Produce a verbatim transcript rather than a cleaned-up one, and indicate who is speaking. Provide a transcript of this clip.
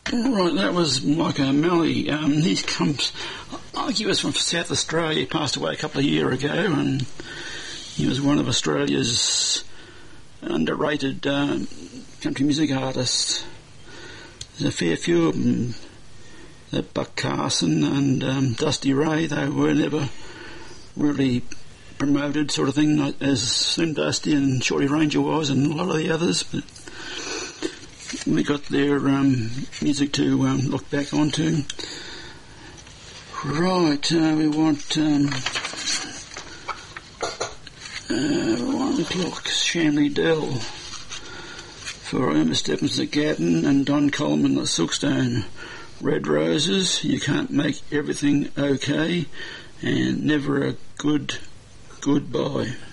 Speaker 1: Right, that was Mike O'Malley. Um, he comes, I think he was from South Australia. He passed away a couple of years ago, and he was one of Australia's underrated um, country music artists. There's a fair few of them. That Buck Carson and um, Dusty Ray, they were never really promoted, sort of thing, as Slim Dusty and Shorty Ranger was, and a lot of the others. But we got their um, music to um, look back onto. Right, uh, we want um, uh, one o'clock, Shanley Dell for Irma Stephens at Gatton and Don Coleman at Silkstone. Red Roses, You Can't Make Everything Okay, and Never a Good Goodbye.